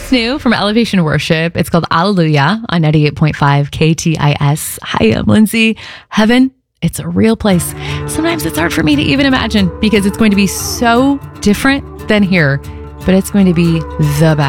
is new from Elevation Worship. It's called Alleluia on 98.5 KTIS. Hi, I'm Lindsay. Heaven, it's a real place. Sometimes it's hard for me to even imagine because it's going to be so different than here, but it's going to be the best.